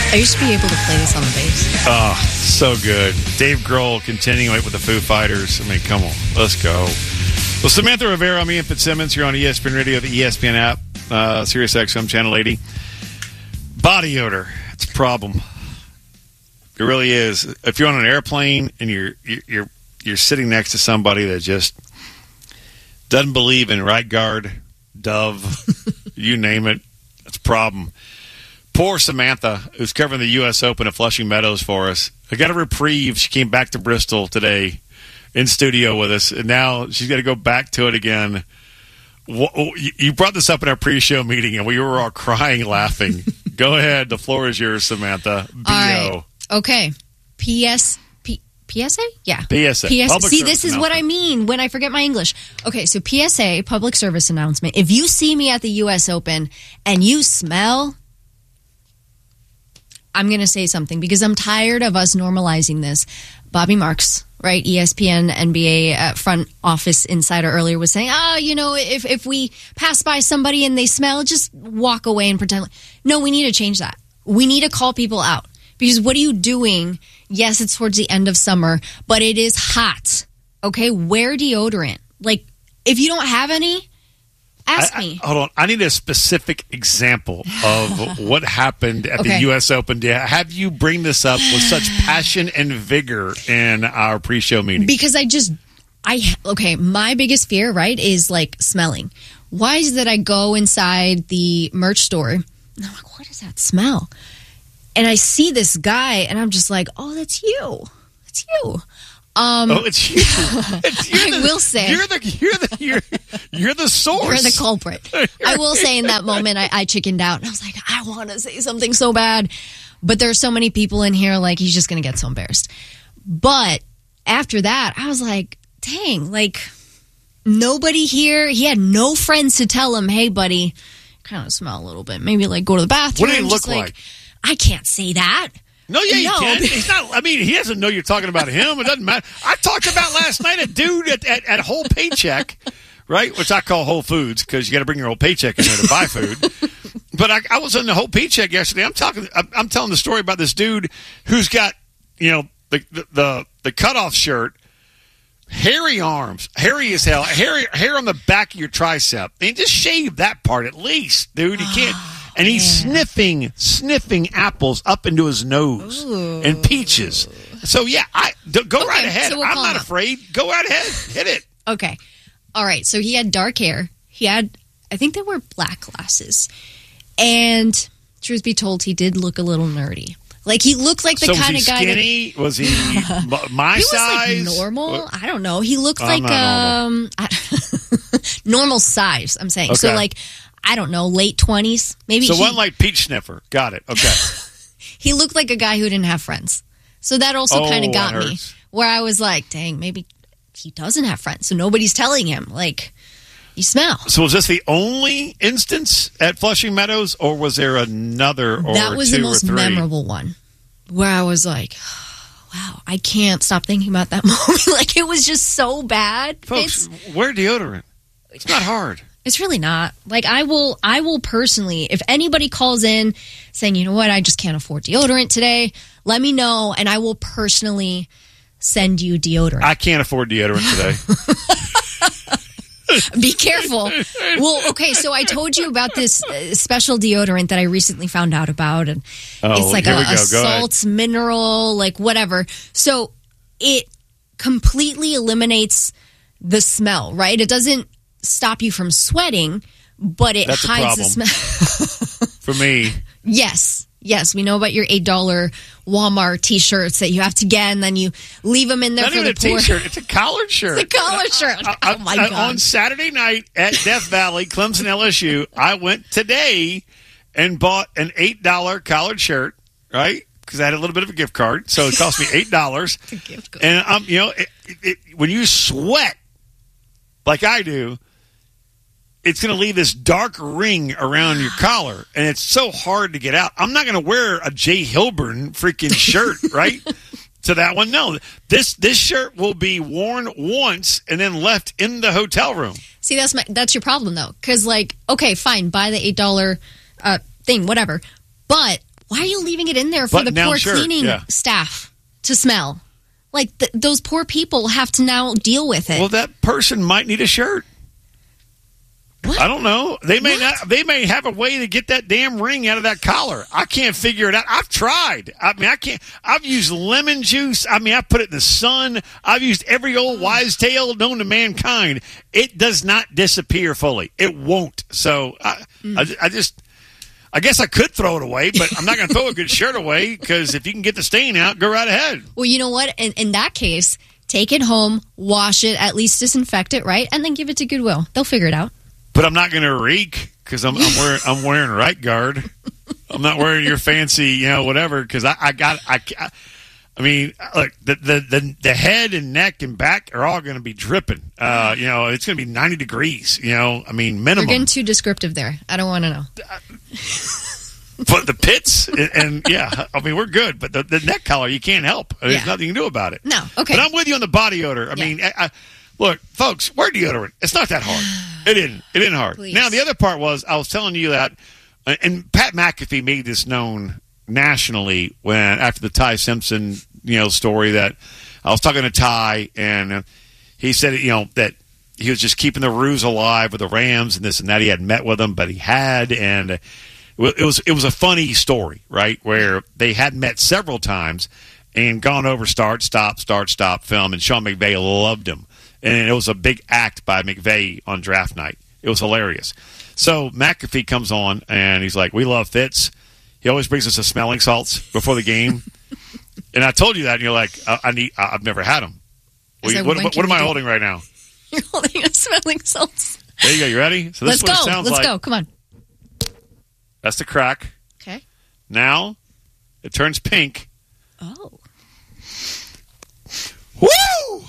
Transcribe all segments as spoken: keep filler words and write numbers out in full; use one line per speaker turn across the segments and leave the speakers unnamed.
I used to be able to play this on the bass.
Oh, so good. Dave Grohl continuing with the Foo Fighters. I mean, come on. Let's go. Well, Samantha Rivera, I'm Ian Fitzsimmons. You're on E S P N Radio, the E S P N app, uh, Sirius X M Channel eighty. Body odor. It's a problem. It really is. If you're on an airplane and you're you're you're sitting next to somebody that just doesn't believe in Right Guard, Dove, you name it, it's a problem. Poor Samantha, who's covering the U S Open at Flushing Meadows for us. I got a reprieve. She came back to Bristol today in studio with us, and now she's got to go back to it again. You brought this up in our pre-show meeting, and we were all crying, laughing. Go ahead. The floor is yours, Samantha. B O.
All right. Okay. P S P P S A? Yeah.
P S A.
P S A.
Public
See,
service
this is what I mean when I forget my English. Okay, so P S A, public service announcement. If you see me at the U S Open and you smell, I'm going to say something because I'm tired of us normalizing this. Bobby Marks, right, E S P N, N B A uh, front office insider earlier was saying, ah, oh, you know, if, if we pass by somebody and they smell, just walk away and pretend. Like, no, we need to change that. We need to call people out. Because what are you doing? Yes, it's towards the end of summer, but it is hot. Okay, wear deodorant. Like, if you don't have any, ask
I,
me.
I, hold on. I need a specific example of what happened at
Okay.
the U S Open. Have you bring this up with such passion and vigor in our pre-show meeting?
Because I just, I okay, my biggest fear, right, is like smelling. Why is that I go inside the merch store and I'm like, what is that smell? And I see this guy and I'm just like, oh, that's you. That's you. Um,
oh, it's you. It's,
I
the,
will say.
You're the, you're the, you're, you're the source.
You're the culprit. I will say in that moment, I, I chickened out. And I was like, I want to say something so bad. But there are so many people in here, like, he's just going to get so embarrassed. But after that, I was like, dang, like, nobody here. He had no friends to tell him, hey, buddy, kind of smell a little bit. Maybe, like, go to the bathroom.
What did he look
Just,
like?
like? I can't say that.
No, yeah, you
No.
can. He's not. I mean, he doesn't know you're talking about him. It doesn't matter. I talked about last night a dude at, at, at Whole Paycheck, right, which I call Whole Foods because you got to bring your whole paycheck in there to buy food. But I, I was in the Whole Paycheck yesterday. I'm talking. I'm, I'm telling the story about this dude who's got, you know, the the the, the cutoff shirt, hairy arms, hairy as hell, hairy hair on the back of your tricep. I mean, just shave that part at least, dude. You can't. And he's
Man.
sniffing, sniffing apples up into his nose
Ooh.
and peaches. So, yeah, I d- go
Okay,
right ahead.
so we'll
I'm
call
not
him.
afraid. Go right ahead. Hit it.
Okay. All right. So he had dark hair. He had, I think they were black glasses. And truth be told, he did look a little nerdy. Like, he looked like the
so
kind
was
of
he
guy
skinny? Was he m- my
he
size?
was like normal. I don't know. He looked
I'm
like
not
um I, normal size, I'm saying. So
Okay.
like, I don't know, late twenties, maybe.
So
he,
one like peach sniffer. Got it. Okay.
he looked like a guy who didn't have friends. So that also
Oh,
kind of
that
got me,
hurts.
where I was like, dang, maybe he doesn't have friends. So nobody's telling him, like, you smell.
So was this the only instance at Flushing Meadows, or was there another or
That was
two
the most
or three?
memorable one, where I was like, wow, I can't stop thinking about that moment. Like, it was just so bad.
Folks,
It's,
wear deodorant. It's not hard.
it's really not. Like, I will, I will personally, if anybody calls in saying, you know what, I just can't afford deodorant today, let me know, and I will personally send you deodorant.
I can't afford deodorant today.
Be careful. Well, okay, so I told you about this uh, special deodorant that I recently found out about, and
Oh,
it's like
here
a,
we go.
a
Go ahead.
salt mineral, like whatever. So it completely eliminates the smell, right? It doesn't stop you from sweating, but it
That's a
hides the
problem.
smell.
For me,
Yes. Yes, we know about your eight dollar Walmart T-shirts that you have to get, and then you leave them in there
not
for
even
the
a
poor.
T-shirt. It's a collared shirt.
It's a collared shirt.
I- I-
Oh, my
I-
God.
On Saturday night at Death Valley, Clemson L S U, I went today and bought an eight dollar collared shirt, right? Because I had a little bit of a gift card, so it cost me eight dollars.
gift card.
And um, you know, it, it, it, when you sweat like I do, it's going to leave this dark ring around your collar, and it's so hard to get out. I'm not going to wear a Jay Hilburn freaking shirt, right? To that one, no. This this shirt will be worn once and then left in the hotel room.
See, that's my that's your problem though, because like, okay, fine, buy the eight dollar uh, thing, whatever, but Why are you leaving it in there for
Button
the
down
poor
shirt,
cleaning
yeah.
staff to smell? Like, th- those poor people have to now deal with it.
Well, that person might need a shirt.
What?
I don't know. They may
What?
not. They may have a way to get that damn ring out of that collar. I can't figure it out. I've tried. I mean, I can't. I've used lemon juice. I mean, I put it in the sun. I've used every old wise tale known to mankind. It does not disappear fully. It won't. So I,
Mm.
I, I just. I guess I could throw it away, but I'm not going to throw a good shirt away because if you can get the stain out, go right ahead.
Well, you know what? In, in that case, take it home, wash it, at least disinfect it, right? And then give it to Goodwill. They'll figure it out.
But I'm not going to reek because I'm, I'm wearing I'm wearing right guard. I'm not wearing your fancy, you know, whatever. Because I, I got I, I mean, look, the, the the the head and neck and back are all going to be dripping. Uh, you know, it's going to be ninety degrees. You know, I mean, minimum.
You're getting too descriptive there. I don't want to know.
But the pits and, and yeah, I mean, we're good. But the, the neck collar, you can't help. There's
Yeah.
nothing you can do about it.
No, okay.
But I'm with you on the body odor. I
Yeah.
mean, I, I, look, folks, wear deodorant. It's not that hard. It isn't. It isn't hard.
Please.
Now, the other part was I was telling you that, and Pat McAfee made this known nationally when after the Ty Simpson, you know, story that I was talking to Ty and uh, he said, you know, that he was just keeping the ruse alive with the Rams and this and that. He hadn't met with them, but he had, and uh, it was it was a funny story, right, where they had met several times and gone over start, stop, start, stop film, and Sean McVay loved him. And it was a big act by McVay on draft night. It was hilarious. So McAfee comes on, and he's like, we love Fitz. He always brings us the smelling salts before the game. And I told you that, and you're like, I, I need. I, I've never had them. Well,
Is
what,
that
what,
when
what am I
can we
holding right now?
You're holding a smelling salts.
There you go. You ready? So this
Let's
is what
go.
it sounds
Let's
like.
go. Come on.
That's the crack.
Okay.
Now it turns pink.
Oh.
Woo!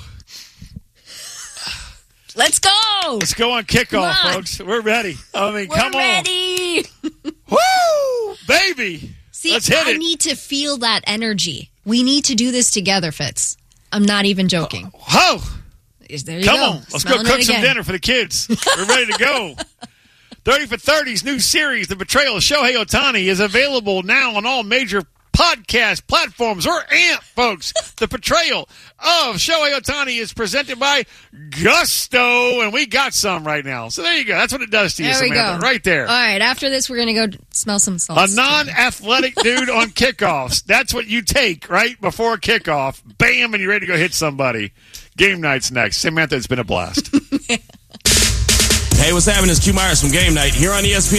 Let's go.
Let's go on kickoff,
Come on.
folks. We're ready. I mean,
We're
come on.
ready.
Woo! Baby!
See,
Let's hit
I
it.
need to feel that energy. We need to do this together, Fitz. I'm not even joking.
Oh!
Is There you
Come
go.
on. Let's
Smelling
go cook
it
some
again.
dinner for the kids. We're ready to go. thirty for thirty's new series, The Betrayal of Shohei Ohtani, is available now on all major podcast platforms or A M P, folks. The Betrayal of Shohei Ohtani is presented by Gusto, and we got some right now. So there you go. That's what it does to you,
There we
Samantha.
go.
Right there.
All right. After this, we're going to go smell some
A
salts.
non-athletic dude on kickoffs. That's what you take right before kickoff. Bam, and you're ready to go hit somebody. Game night's next. Samantha, it's been a blast.
Hey, what's happening? It's Q Myers from Game Night here on E S P N.